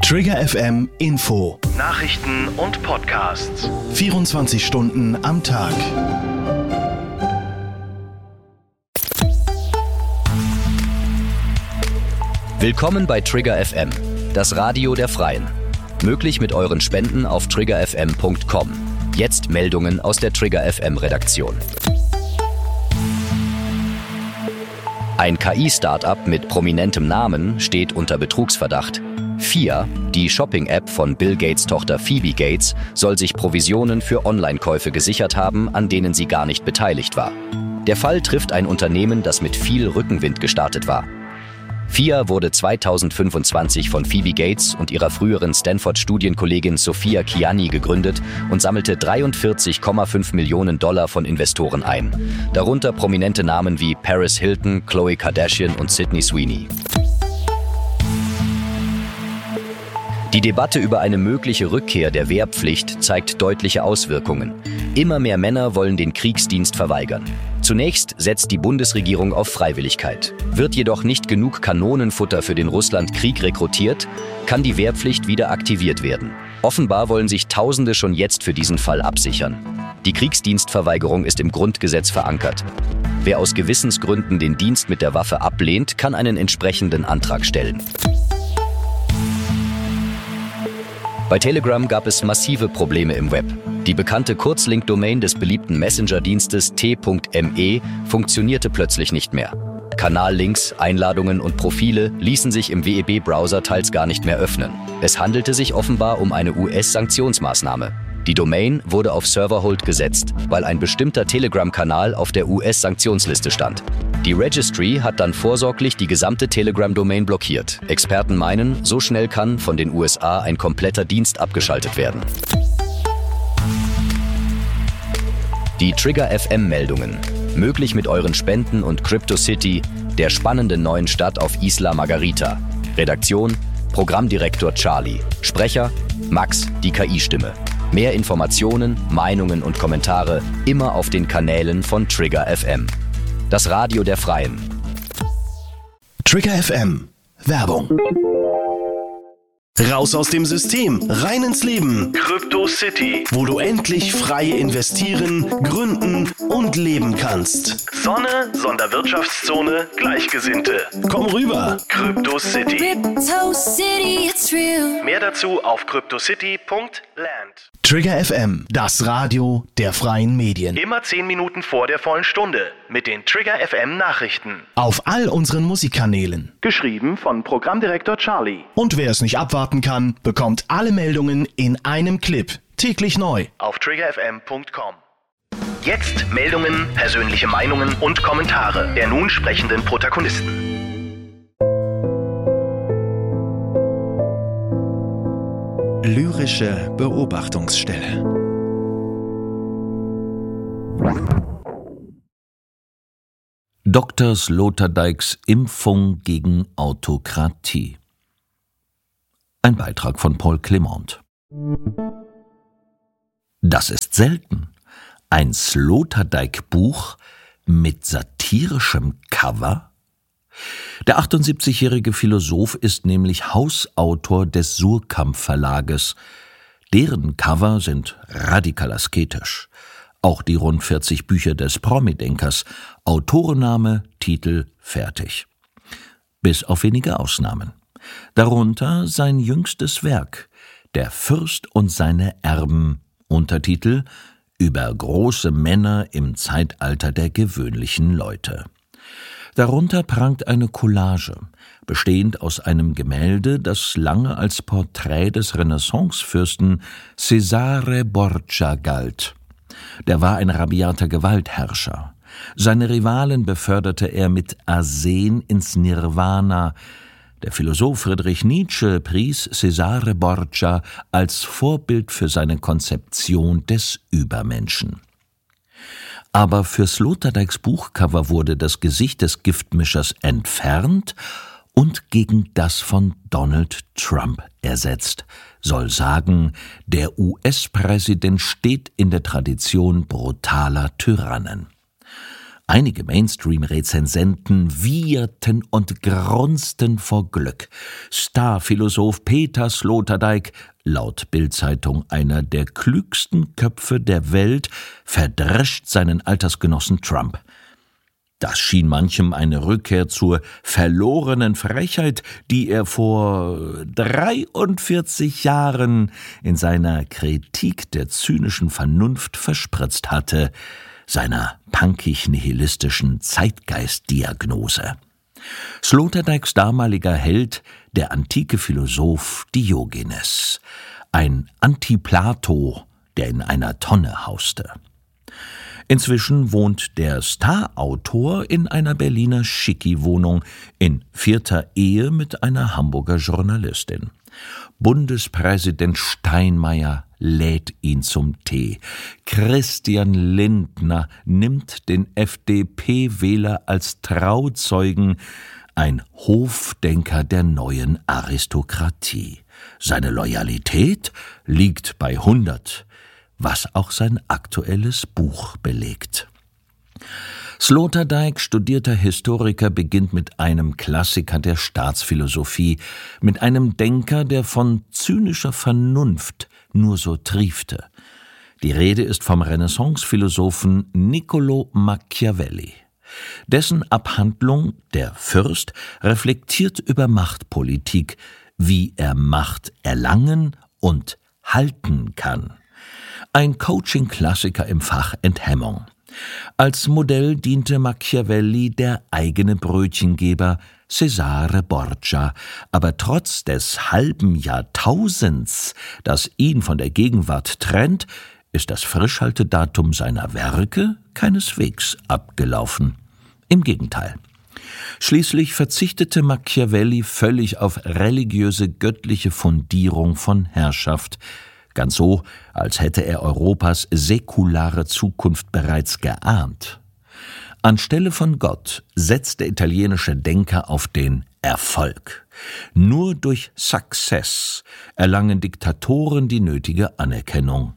Trigger FM Info. Nachrichten und Podcasts. 24 Stunden am Tag. Willkommen bei Trigger FM, das Radio der Freien. Möglich mit euren Spenden auf triggerfm.com. Jetzt Meldungen aus der Trigger FM Redaktion. Ein KI-Startup mit prominentem Namen steht unter Betrugsverdacht. FIA, die Shopping-App von Bill Gates' Tochter Phoebe Gates, soll sich Provisionen für Online-Käufe gesichert haben, an denen sie gar nicht beteiligt war. Der Fall trifft ein Unternehmen, das mit viel Rückenwind gestartet war. FIA wurde 2025 von Phoebe Gates und ihrer früheren Stanford-Studienkollegin Sophia Kiani gegründet und sammelte $43,5 Millionen von Investoren ein. Darunter prominente Namen wie Paris Hilton, Khloe Kardashian und Sydney Sweeney. Die Debatte über eine mögliche Rückkehr der Wehrpflicht zeigt deutliche Auswirkungen. Immer mehr Männer wollen den Kriegsdienst verweigern. Zunächst setzt die Bundesregierung auf Freiwilligkeit. Wird jedoch nicht genug Kanonenfutter für den Russlandkrieg rekrutiert, kann die Wehrpflicht wieder aktiviert werden. Offenbar wollen sich Tausende schon jetzt für diesen Fall absichern. Die Kriegsdienstverweigerung ist im Grundgesetz verankert. Wer aus Gewissensgründen den Dienst mit der Waffe ablehnt, kann einen entsprechenden Antrag stellen. Bei Telegram gab es massive Probleme im Web. Die bekannte Kurzlink-Domain des beliebten Messenger-Dienstes t.me funktionierte plötzlich nicht mehr. Kanallinks, Einladungen und Profile ließen sich im WEB-Browser teils gar nicht mehr öffnen. Es handelte sich offenbar um eine US-Sanktionsmaßnahme. Die Domain wurde auf Serverhold gesetzt, weil ein bestimmter Telegram-Kanal auf der US-Sanktionsliste stand. Die Registry hat dann vorsorglich die gesamte Telegram-Domain blockiert. Experten meinen, so schnell kann von den USA ein kompletter Dienst abgeschaltet werden. Die Trigger FM-Meldungen. Möglich mit euren Spenden und CryptoCity, der spannenden neuen Stadt auf Isla Margarita. Redaktion: Programmdirektor Charlie. Sprecher: Max, die KI-Stimme. Mehr Informationen, Meinungen und Kommentare immer auf den Kanälen von Trigger FM. Das Radio der Freien. Trigger FM. Werbung. Raus aus dem System, rein ins Leben. CryptoCity. Wo du endlich frei investieren, gründen und leben kannst. Sonne, Sonderwirtschaftszone, Gleichgesinnte. Komm rüber. CryptoCity. Crypto City, it's real. Mehr dazu auf cryptocity.land. Trigger FM, das Radio der freien Medien. Immer 10 Minuten vor der vollen Stunde mit den Trigger FM Nachrichten. Auf all unseren Musikkanälen. Geschrieben von Programmdirektor Charlie. Und wer es nicht abwarten kann, bekommt alle Meldungen in einem Clip. Täglich neu. Auf triggerfm.com. Jetzt Meldungen, persönliche Meinungen und Kommentare der nun sprechenden Protagonisten. Lyrische Beobachtungsstelle. Dr. Sloterdijks Impfung gegen Autokratie. Ein Beitrag von Paul Clement. Das ist selten. Ein Sloterdijk-Buch mit satirischem Cover? Der 78-jährige Philosoph ist nämlich Hausautor des Suhrkamp-Verlages. Deren Cover sind radikal asketisch. Auch die rund 40 Bücher des Promi-Denkers. Autorenname, Titel, fertig. Bis auf wenige Ausnahmen. Darunter sein jüngstes Werk, Der Fürst und seine Erben, Untertitel Über große Männer im Zeitalter der gewöhnlichen Leute. Darunter prangt eine Collage, bestehend aus einem Gemälde, das lange als Porträt des Renaissancefürsten Cesare Borgia galt. Der war ein rabiater Gewaltherrscher. Seine Rivalen beförderte er mit Arsen ins Nirvana. Der Philosoph Friedrich Nietzsche pries Cesare Borgia als Vorbild für seine Konzeption des Übermenschen. Aber für Sloterdijks Buchcover wurde das Gesicht des Giftmischers entfernt und gegen das von Donald Trump ersetzt. Soll sagen, der US-Präsident steht in der Tradition brutaler Tyrannen. Einige Mainstream-Rezensenten wieherten und grunzten vor Glück. Starphilosoph Peter Sloterdijk, laut Bild-Zeitung einer der klügsten Köpfe der Welt, verdrescht seinen Altersgenossen Trump. Das schien manchem eine Rückkehr zur verlorenen Frechheit, die er vor 43 Jahren in seiner Kritik der zynischen Vernunft verspritzt hatte, seiner punkig-nihilistischen Zeitgeistdiagnose. Sloterdijks damaliger Held, der antike Philosoph Diogenes, ein Anti-Plato, der in einer Tonne hauste. Inzwischen wohnt der Starautor in einer Berliner Schicki-Wohnung in 4. Ehe mit einer Hamburger Journalistin. Bundespräsident Steinmeier lädt ihn zum Tee. Christian Lindner nimmt den FDP-Wähler als Trauzeugen, ein Hofdenker der neuen Aristokratie. Seine Loyalität liegt bei 100, was auch sein aktuelles Buch belegt. Sloterdijk, studierter Historiker, beginnt mit einem Klassiker der Staatsphilosophie, mit einem Denker, der von zynischer Vernunft nur so triefte. Die Rede ist vom Renaissance-Philosophen Niccolò Machiavelli. Dessen Abhandlung, der Fürst, reflektiert über Machtpolitik, wie er Macht erlangen und halten kann. Ein Coaching-Klassiker im Fach Enthemmung. Als Modell diente Machiavelli der eigene Brötchengeber Cesare Borgia, aber trotz des halben Jahrtausends, das ihn von der Gegenwart trennt, ist das Frischhaltedatum seiner Werke keineswegs abgelaufen. Im Gegenteil. Schließlich verzichtete Machiavelli völlig auf religiöse göttliche Fundierung von Herrschaft, ganz so, als hätte er Europas säkulare Zukunft bereits geahnt. Anstelle von Gott setzt der italienische Denker auf den Erfolg. Nur durch Success erlangen Diktatoren die nötige Anerkennung.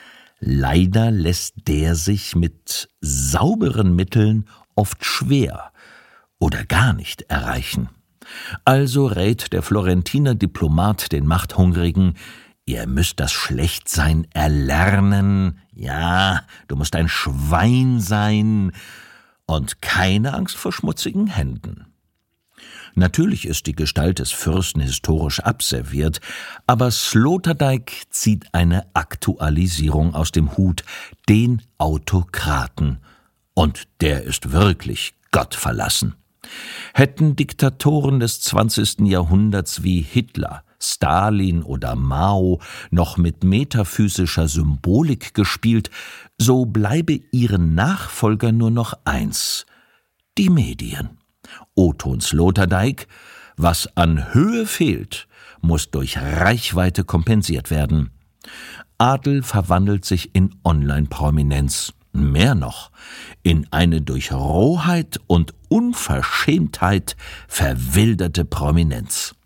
Leider lässt der sich mit sauberen Mitteln oft schwer oder gar nicht erreichen. Also rät der Florentiner Diplomat den Machthungrigen: Ihr müsst das Schlechtsein erlernen. Ja, du musst ein Schwein sein und keine Angst vor schmutzigen Händen. Natürlich ist die Gestalt des Fürsten historisch abserviert, aber Sloterdijk zieht eine Aktualisierung aus dem Hut, den Autokraten. Und der ist wirklich gottverlassen. Hätten Diktatoren des 20. Jahrhunderts wie Hitler, Stalin oder Mao noch mit metaphysischer Symbolik gespielt, so bleibe ihren Nachfolgern nur noch eins: die Medien. O-Ton Sloterdijk: Was an Höhe fehlt, muss durch Reichweite kompensiert werden. Adel verwandelt sich in Online-Prominenz. Mehr noch, in eine durch Rohheit und Unverschämtheit verwilderte Prominenz.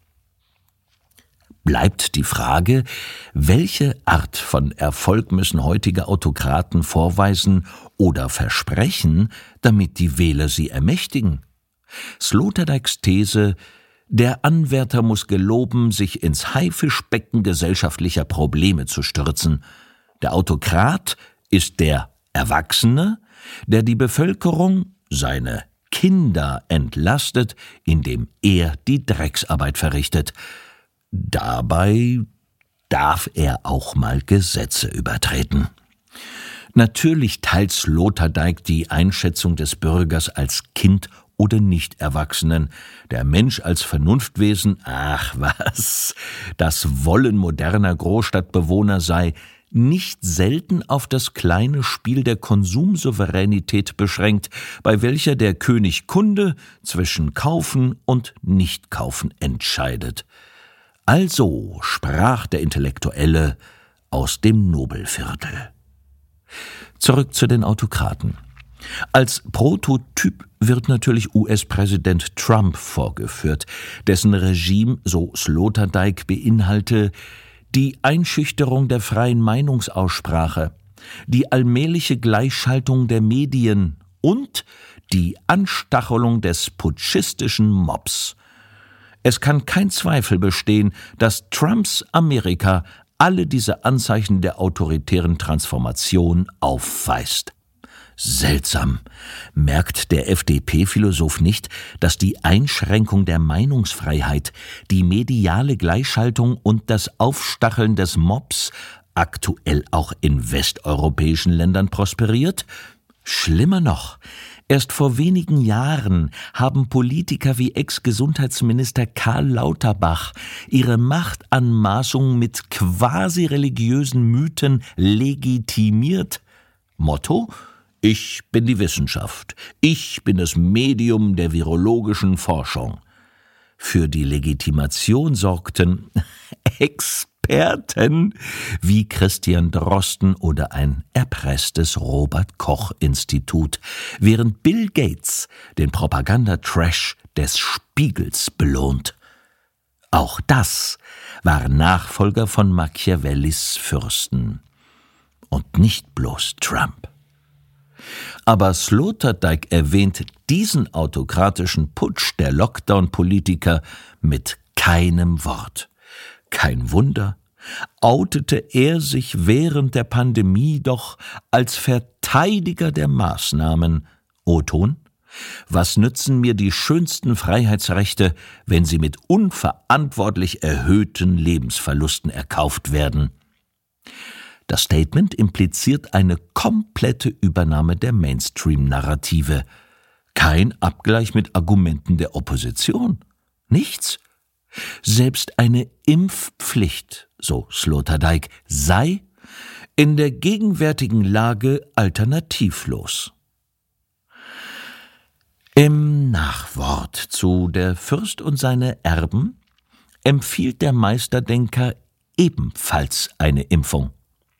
Bleibt die Frage, welche Art von Erfolg müssen heutige Autokraten vorweisen oder versprechen, damit die Wähler sie ermächtigen? Sloterdijks These: Der Anwärter muss geloben, sich ins Haifischbecken gesellschaftlicher Probleme zu stürzen. Der Autokrat ist der Erwachsene, der die Bevölkerung, seine Kinder, entlastet, indem er die Drecksarbeit verrichtet. Dabei darf er auch mal Gesetze übertreten. Natürlich teilt Sloterdijk die Einschätzung des Bürgers als Kind oder Nicht-Erwachsenen. Der Mensch als Vernunftwesen, ach was, das Wollen moderner Großstadtbewohner sei nicht selten auf das kleine Spiel der Konsumsouveränität beschränkt, bei welcher der König Kunde zwischen Kaufen und Nichtkaufen entscheidet. Also sprach der Intellektuelle aus dem Nobelviertel. Zurück zu den Autokraten. Als Prototyp wird natürlich US-Präsident Trump vorgeführt, dessen Regime, so Sloterdijk, beinhalte die Einschüchterung der freien Meinungsaussprache, die allmähliche Gleichschaltung der Medien und die Anstachelung des putschistischen Mobs. Es kann kein Zweifel bestehen, dass Trumps Amerika alle diese Anzeichen der autoritären Transformation aufweist. Seltsam. Merkt der FDP-Philosoph nicht, dass die Einschränkung der Meinungsfreiheit, die mediale Gleichschaltung und das Aufstacheln des Mobs aktuell auch in westeuropäischen Ländern prosperiert? Schlimmer noch, erst vor wenigen Jahren haben Politiker wie Ex-Gesundheitsminister Karl Lauterbach ihre Machtanmaßung mit quasi religiösen Mythen legitimiert. Motto: Ich bin die Wissenschaft. Ich bin das Medium der virologischen Forschung. Für die Legitimation sorgten Experten wie Christian Drosten oder ein erpresstes Robert-Koch-Institut, während Bill Gates den Propagandatrash des Spiegels belohnt. Auch das war Nachfolger von Machiavellis Fürsten. Und nicht bloß Trump. Aber Sloterdijk erwähnt diesen autokratischen Putsch der Lockdown-Politiker mit keinem Wort. Kein Wunder, outete er sich während der Pandemie doch als Verteidiger der Maßnahmen. O-Ton: Was nützen mir die schönsten Freiheitsrechte, wenn sie mit unverantwortlich erhöhten Lebensverlusten erkauft werden? Das Statement impliziert eine komplette Übernahme der Mainstream-Narrative. Kein Abgleich mit Argumenten der Opposition. Nichts. Selbst eine Impfpflicht, so Sloterdijk, sei in der gegenwärtigen Lage alternativlos. Im Nachwort zu Der Fürst und seine Erben empfiehlt der Meisterdenker ebenfalls eine Impfung.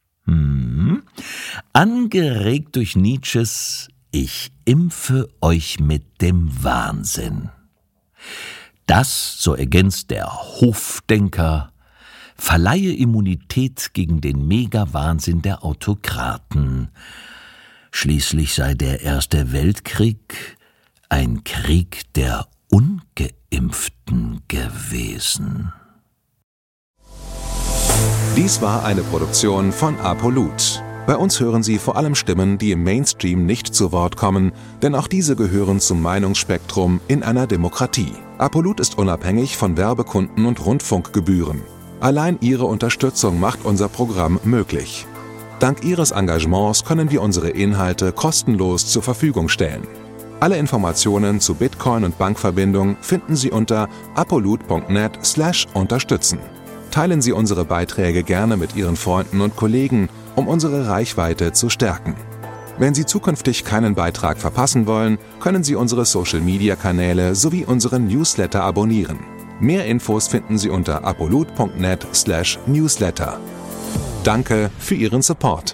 Angeregt durch Nietzsches »Ich impfe euch mit dem Wahnsinn«. Das, so ergänzt der Hofdenker, verleihe Immunität gegen den Mega-Wahnsinn der Autokraten. Schließlich sei der Erste Weltkrieg ein Krieg der Ungeimpften gewesen. Dies war eine Produktion von Apolut. Bei uns hören Sie vor allem Stimmen, die im Mainstream nicht zu Wort kommen, denn auch diese gehören zum Meinungsspektrum in einer Demokratie. Apolut ist unabhängig von Werbekunden und Rundfunkgebühren. Allein Ihre Unterstützung macht unser Programm möglich. Dank Ihres Engagements können wir unsere Inhalte kostenlos zur Verfügung stellen. Alle Informationen zu Bitcoin und Bankverbindung finden Sie unter apolut.net/unterstützen. Teilen Sie unsere Beiträge gerne mit Ihren Freunden und Kollegen, um unsere Reichweite zu stärken. Wenn Sie zukünftig keinen Beitrag verpassen wollen, können Sie unsere Social-Media-Kanäle sowie unseren Newsletter abonnieren. Mehr Infos finden Sie unter apolut.net/newsletter. Danke für Ihren Support.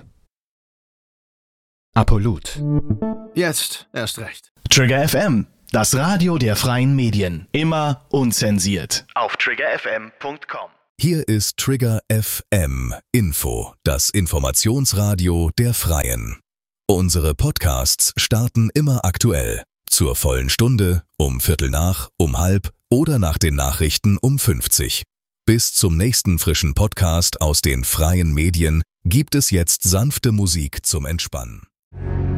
Apolut. Jetzt erst recht. Trigger FM, das Radio der freien Medien. Immer unzensiert. Auf triggerfm.com. Hier ist Trigger FM Info, das Informationsradio der Freien. Unsere Podcasts starten immer aktuell. Zur vollen Stunde, um 7:15, um 12:30 oder nach den Nachrichten um 50. Bis zum nächsten frischen Podcast aus den freien Medien gibt es jetzt sanfte Musik zum Entspannen.